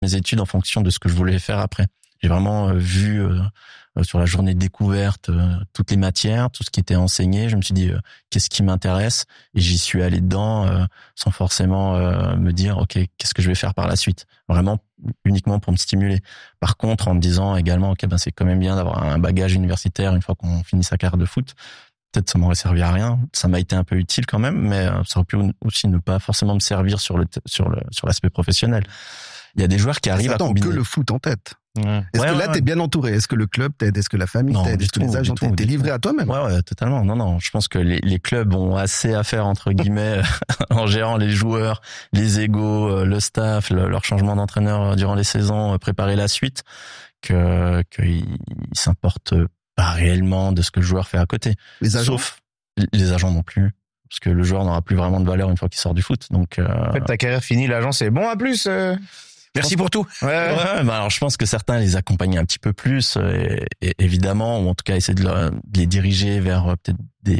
mes études en fonction de ce que je voulais faire après. J'ai vraiment vu sur la journée de découverte toutes les matières, tout ce qui était enseigné. Je me suis dit qu'est-ce qui m'intéresse et j'y suis allé dedans sans forcément me dire ok, qu'est-ce que je vais faire par la suite. Vraiment uniquement pour me stimuler. Par contre, en me disant également ok, ben c'est quand même bien d'avoir un bagage universitaire une fois qu'on finit sa carrière de foot. Peut-être ça m'aurait servi à rien. Ça m'a été un peu utile quand même, mais ça aurait pu aussi ne pas forcément me servir sur l'aspect professionnel. Il y a des joueurs qui arrivent à combiner. Que le foot en tête. Ouais. Est-ce que là, t'es bien entouré? Est-ce que le club t'aide? Est-ce que la famille t'aide? Est-ce que les agents t'aident? T'es livré à toi-même? Ouais, totalement. Non. Je pense que les clubs ont assez à faire, entre guillemets, en gérant les joueurs, les égos, le staff, leur changement d'entraîneur durant les saisons, préparer la suite, qu'ils s'importent pas réellement de ce que le joueur fait à côté. Les agents? Sauf les agents non plus. Parce que le joueur n'aura plus vraiment de valeur une fois qu'il sort du foot. Donc, en fait, ta carrière finie, l'agent, c'est bon, à plus, merci pour tout. Ouais, bah alors je pense que certains les accompagnent un petit peu plus, et évidemment, ou en tout cas essayer de les diriger vers peut-être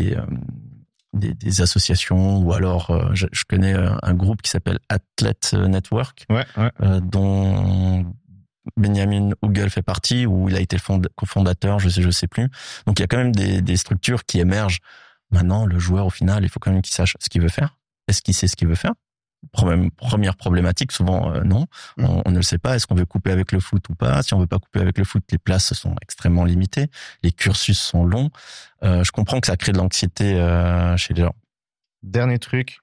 des associations, ou alors je connais un groupe qui s'appelle Athlete Network, dont Benjamin Hugel fait partie, où il a été le cofondateur, je sais plus. Donc il y a quand même des structures qui émergent. Maintenant, le joueur, au final, il faut quand même qu'il sache ce qu'il veut faire. Est-ce qu'il sait ce qu'il veut faire? Première problématique, souvent non. On ne le sait pas. Est-ce qu'on veut couper avec le foot ou pas? Si on veut pas couper avec le foot, les places sont extrêmement limitées. Les cursus sont longs. Je comprends que ça crée de l'anxiété chez les gens. Dernier truc,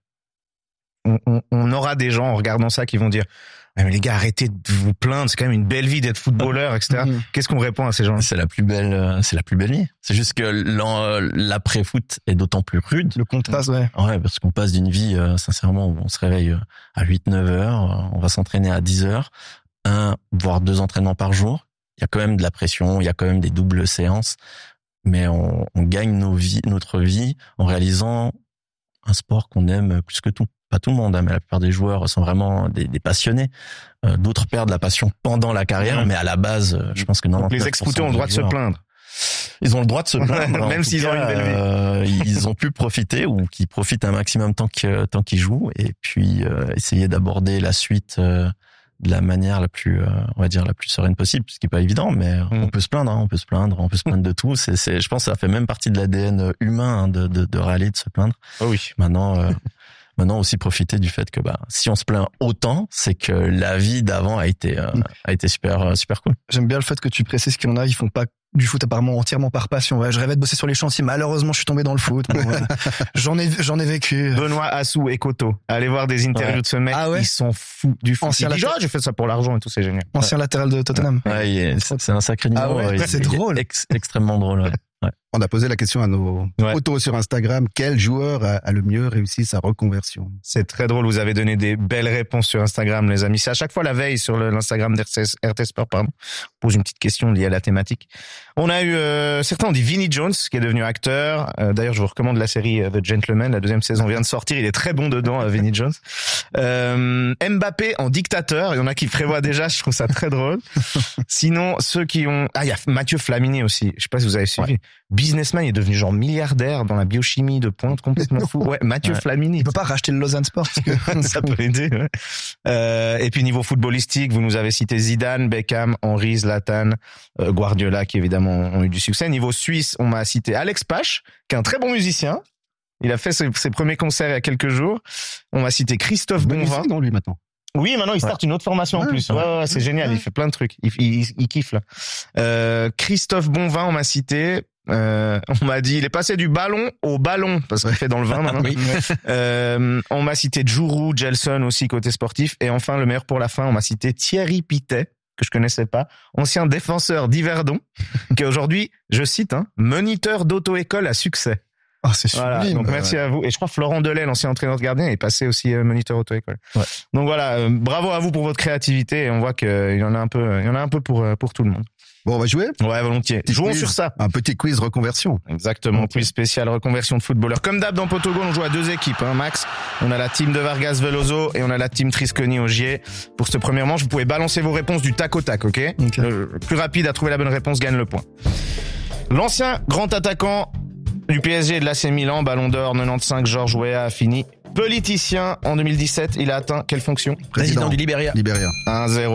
on aura des gens en regardant ça qui vont dire mais les gars, arrêtez de vous plaindre, c'est quand même une belle vie d'être footballeur, etc. Qu'est-ce qu'on répond à ces gens-là? C'est la plus belle vie. C'est juste que l'après-foot est d'autant plus rude. Le contraste, ouais. Ouais, parce qu'on passe d'une vie, sincèrement, où on se réveille à 8-9 heures, on va s'entraîner à 10 heures, 1 voire 2 entraînements par jour. Il y a quand même de la pression, il y a quand même des doubles séances, mais on gagne notre vie en réalisant un sport qu'on aime plus que tout. Pas tout le monde, mais la plupart des joueurs sont vraiment des passionnés. D'autres perdent la passion pendant la carrière, mais à la base, je pense que non. Donc les ex-footés ont le droit de se plaindre. Ils ont le droit de se plaindre, même s'ils ont une belle vie. Ils ont pu profiter, ou qu'ils profitent un maximum tant qu'ils jouent, et puis essayer d'aborder la suite de la manière la plus, on va dire, la plus sereine possible, ce qui est pas évident, mais on peut se plaindre, on peut se plaindre de tout. Je pense que ça fait même partie de l'ADN humain de râler, de se plaindre. Oh oui. Maintenant aussi profiter du fait que si on se plaint autant, c'est que la vie d'avant a été super cool. J'aime bien le fait que tu précises qu'il y en a, ils font pas du foot apparemment entièrement par passion. Ouais, je rêvais de bosser sur les chantiers, malheureusement je suis tombé dans le foot. Bon, ouais. J'en ai vécu. Benoît Assou et Koto, allez voir des interviews de ce mec, ils sont fous du foot. Il dit j'ai fait ça pour l'argent et tout, c'est génial. Ancien latéral de Tottenham. Ouais, c'est un sacré niveau. C'est drôle. Extrêmement drôle. Ouais. On a posé la question à nos photos sur Instagram. Quel joueur a le mieux réussi sa reconversion? C'est très drôle. Vous avez donné des belles réponses sur Instagram, les amis. C'est à chaque fois la veille sur l'Instagram d'RT Sport, pardon. On pose une petite question liée à la thématique. On a eu, certains ont dit Vinnie Jones, qui est devenu acteur. D'ailleurs, je vous recommande la série The Gentleman. La 2e saison vient de sortir. Il est très bon dedans, Vinnie Jones. Mbappé en dictateur. Il y en a qui prévoient déjà. Je trouve ça très drôle. Sinon, ceux qui ont, il y a Mathieu Flamini aussi. Je sais pas si vous avez suivi. Ouais. Businessman, il est devenu genre milliardaire dans la biochimie de pointe, complètement fou. Ouais, Mathieu Flamini. Il peut pas racheter le Lausanne Sport parce que ça peut aider. Ouais. Et puis niveau footballistique, vous nous avez cité Zidane, Beckham, Henry, Zlatan, Guardiola qui évidemment ont eu du succès. Niveau suisse, on m'a cité Alex Pache, qui est un très bon musicien. Il a fait ses premiers concerts il y a quelques jours. On m'a cité Christophe Bonvin. Dans lui maintenant. Oui, maintenant il starte une autre formation en plus. Ouais, c'est génial. Il fait plein de trucs. Il kiffe là. Christophe Bonvin, on m'a cité. On m'a dit, il est passé du ballon au ballon parce qu'il fait dans le vin maintenant. On m'a cité Djourou, Gelson aussi côté sportif, et enfin le meilleur pour la fin, on m'a cité Thierry Pitet, que je connaissais pas, ancien défenseur d'Yverdon, qui est aujourd'hui, je cite, moniteur d'auto-école à succès. Oh, c'est sublime. Voilà, donc merci à vous. Et je crois Florent Delay, l'ancien entraîneur de gardien, est passé aussi moniteur auto-école. Ouais. Donc voilà, bravo à vous pour votre créativité, et on voit qu'il y en a un peu pour tout le monde. Bon, on va jouer? Ouais, volontiers. Jouons sur ça. Un petit quiz reconversion. Exactement, quiz spécial reconversion de footballeur. Comme d'hab dans Potogo, on joue à 2 équipes, Max. On a la team de Vargas Veloso et on a la team Trisconi-Ogier. Pour ce premier manche, vous pouvez balancer vos réponses du tac au tac, ok? Le plus rapide à trouver la bonne réponse gagne le point. L'ancien grand attaquant du PSG et de l'AC Milan, Ballon d'Or 95, Georges Weah a fini politicien en 2017. Il a atteint quelle fonction? Président du Libéria. 1-0.